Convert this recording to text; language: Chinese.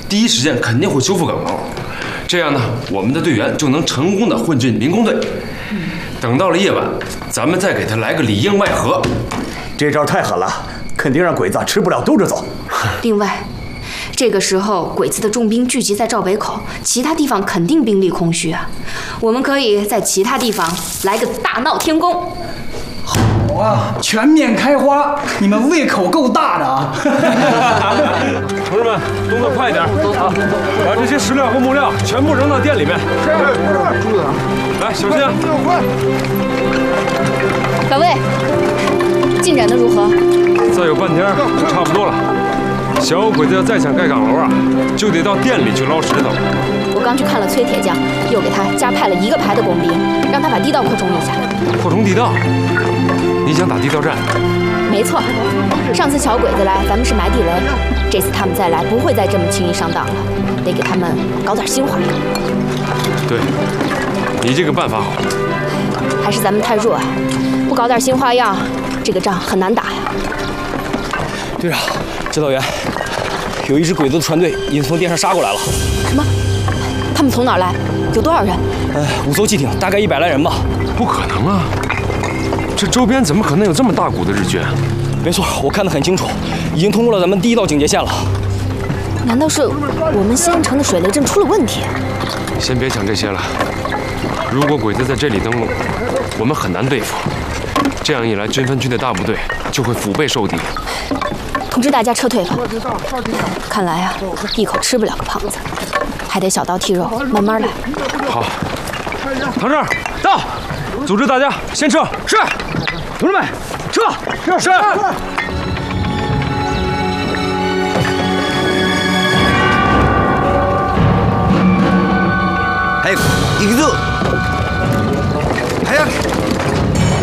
第一时间肯定会修复岗楼。这样呢，我们的队员就能成功的混进民工队。等到了夜晚，咱们再给他来个里应外合。 这招太狠了，肯定让鬼子吃不了兜着走。 另外，这个时候鬼子的重兵聚集在赵北口，其他地方肯定兵力空虚啊。我们可以在其他地方来个大闹天宫。 好啊，全面开花，你们胃口够大的啊！ 同志们，动作快一点啊！把这些石料和木料全部扔到店里面。是。来，小心啊！ 老魏，进展的如何？ 再有半天就差不多了。小鬼子要再想盖岗楼啊，就得到店里去捞石头。 我刚去看了崔铁匠，又给他加派了1个排的工兵，让他把地道扩充一下。 扩充地道？你想打地道战？ 没错，上次小鬼子来，咱们是埋地雷，这次他们再来，不会再这么轻易上当了，得给他们搞点新花样。 对，你这个办法好。 还是咱们太弱啊，不搞点新花样，这个仗很难打呀。 队长，指导员，有一支鬼子的船队已经从店上杀过来了。 什么？他们从哪儿来？有多少人 ？5艘汽艇，大概100来人吧。 不可能啊！这周边怎么可能有这么大股的日军？ 没错，我看得很清楚，已经通过了咱们第1道警戒线了。 难道是我们西安城的水雷阵出了问题？ 先别想这些了。如果鬼子在这里登陆，我们很难对付。这样一来，军分区的大部队就会腹背受敌。 通知大家撤退吧。看来啊，一口吃不了个胖子，还得小刀剔肉，慢慢来。 好，唐胜到，组织大家先撤。 是，同志们，撤！是。 早く行くぞ！